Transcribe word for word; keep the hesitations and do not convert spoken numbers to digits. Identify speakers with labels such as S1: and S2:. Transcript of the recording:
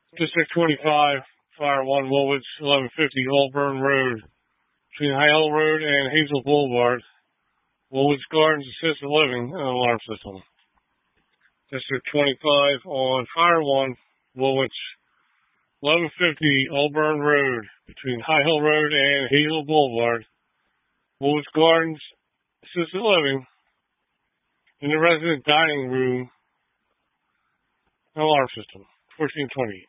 S1: District twenty-five, Fire one, Woolwich, eleven fifty Old Burn Road, between High Hill Road and Hazel Boulevard, Woolwich Gardens Assisted Living, an alarm system. District twenty-five on Fire one, Woolwich, eleven fifty Old Burn Road, between High Hill Road and Hazel Boulevard, Woolwich Gardens Assisted Living, in the resident dining room, an alarm system. fourteen twenty